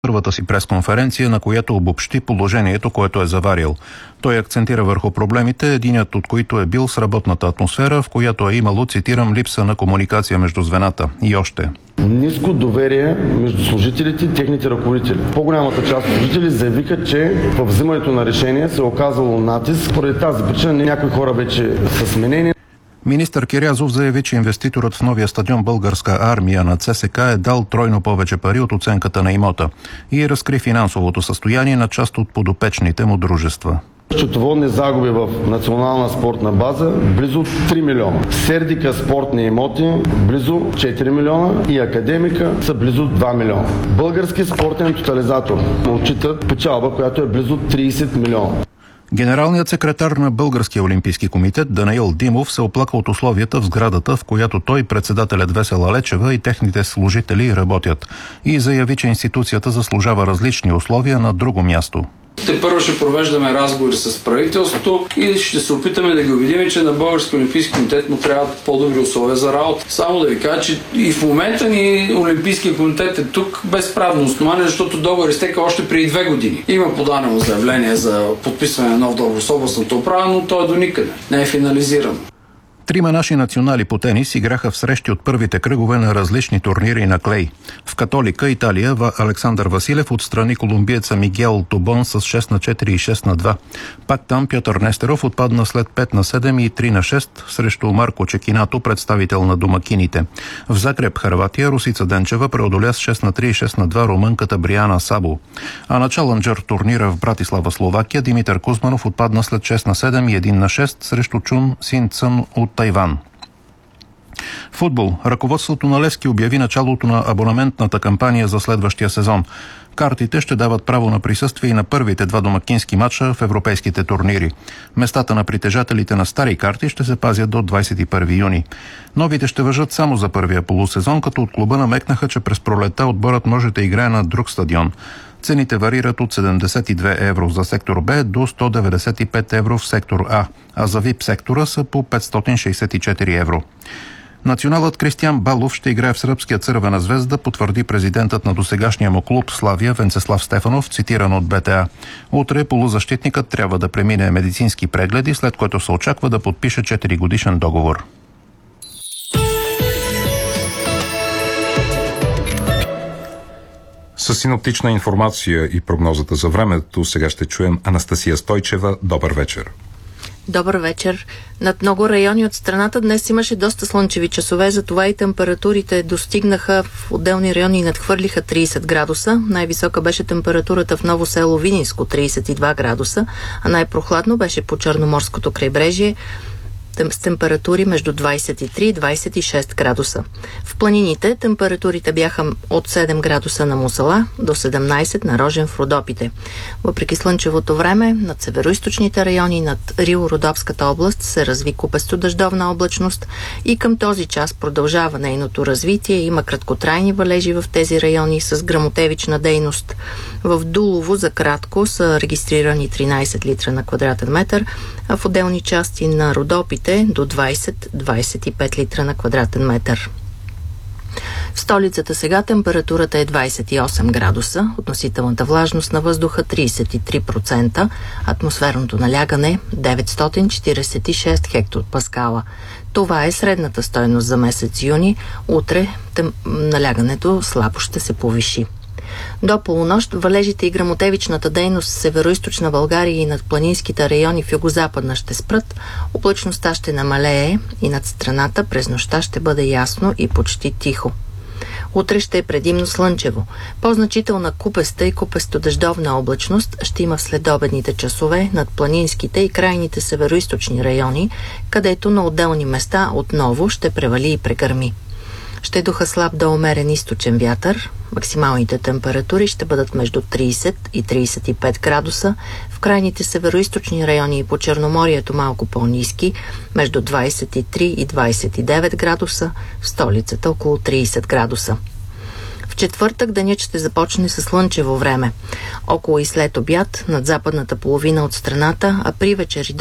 първата си пресконференция, на която обобщи положението, което е заварил. Той акцентира върху проблемите, единият от които е бил с работната атмосфера, в която е имало, цитирам, липса на комуникация между звената. И още. Ниско доверие между служителите и техните ръководители. По-голямата част от служители заявиха, че в взимането на решение се е оказало натиск. Поради тази причина някои хора вече са сменени. Министър Кирязов заяви, че инвеститорът в новия стадион Българска армия на ЦСК е дал тройно повече пари от оценката на имота и разкри финансовото състояние на част от подопечните му дружества. Счетоводни загуби в национална спортна база близо 3 милиона. Сердика спортни имоти близо 4 милиона и Академика са близо 2 милиона. Български спортен тотализатор отчитат печалба, която е близо 30 милиона. Генералният секретар на Българския олимпийски комитет Данаил Димов се оплака от условията в сградата, в която той, председателят Весела Лечева и техните служители работят, и заяви, че институцията заслужава различни условия на друго място. Първо ще провеждаме разговори с правителството и ще се опитаме да ги убедим, че на Българския олимпийски комитет му трябват по-добри условия за работа. Само да ви кажа, че и в момента ни Олимпийския комитет е тук без правно основание, защото договор изтека още преди 2 години. Има подадено заявление за подписване на нов договор с областната управа, но той е до никъде. Не е финализиран. 3 наши национали по тенис играха в срещи от първите кръгове на различни турнири на клей. В Католика, Италия, Александър Василев отстрани колумбиеца Мигел Тобон с 6-4 и 6-2. Пак там Пьотър Нестеров отпадна след 5-7 и 3-6 срещу Марко Чекинато, представител на домакините. В Загреб, Хърватия, Русица Денчева преодоля с 6-3 и 6-2 румънката Бриана Сабо. А на Чалънджър турнира в Братислава, Словакия, Димитър Кузманов отпадна след 6-7 и 1-6 срещу Чун Син Цън от Тайван. Футбол. Ръководството на Левски обяви началото на абонаментната кампания за следващия сезон. Картите ще дават право на присъствие и на първите 2 домакински матча в европейските турнири. Местата на притежателите на стари карти ще се пазят до 21 юни. Новите ще важат само за първия полусезон, като от клуба намекнаха, че през пролетта отборът може да играе на друг стадион. Цените варират от 72 евро за сектор Б до 195 евро в сектор А, а за ВИП сектора са по 564 евро. Националът Кристиян Балов ще играе в сръбския Цървена звезда, потвърди президентът на досегашния му клуб Славия Венцеслав Стефанов, цитиран от БТА. Утре полузащитникът трябва да премине медицински прегледи, след което се очаква да подпише 4-годишен договор. С синоптична информация и прогнозата за времето сега ще чуем Анастасия Стойчева. Добър вечер. Добър вечер. Над много райони от страната днес имаше доста слънчеви часове, затова и температурите достигнаха в отделни райони и надхвърлиха 30 градуса. Най-висока беше температурата в Ново село Видинско, 32 градуса, а най-прохладно беше по Черноморското крайбрежие с температури между 23 и 26 градуса. В планините температурите бяха от 7 градуса на Мусала до 17 на Рожен в Родопите. Въпреки слънчевото време, над североизточните райони, над Рило-Родопската област се разви купесто дъждовна облачност и към този час продължава нейното развитие. Има краткотрайни валежи в тези райони с гръмотевична дейност. В Дулово за кратко са регистрирани 13 литра на квадратен метър, а в отделни части на Родопите до 20-25 литра на квадратен метър. В столицата сега температурата е 28 градуса, относителната влажност на въздуха 33%, атмосферното налягане 946 хектопаскала. Това е средната стойност за месец юни. Утре налягането слабо ще се повиши. До полунощ валежите и гръмотевичната дейност в североизточна България и над планинските райони в югозападна ще спрат, облачността ще намалее и над страната през нощта ще бъде ясно и почти тихо. Утре ще е предимно слънчево. По-значителна купеста и купесто-дъждовна облачност ще има в следобедните часове над планинските и крайните североизточни райони, където на отделни места отново ще превали и прегърми. Ще духа слаб до умерен източен вятър. Максималните температури ще бъдат между 30 и 35 градуса. В крайните североизточни райони и по Черноморието малко по-ниски, между 23 и 29 градуса, в столицата около 30 градуса. В четвъртък денят ще започне със слънчево време. Около и след обяд над западната половина от страната, а при вечери